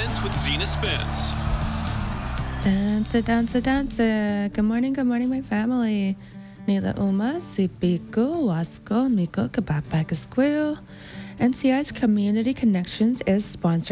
Dance with Zena Spence. Dance, dance. Good morning, my family. Nila Uma, Sipiku, Wasko, Miko, Kabapag Squill. NCI's Community Connections is sponsored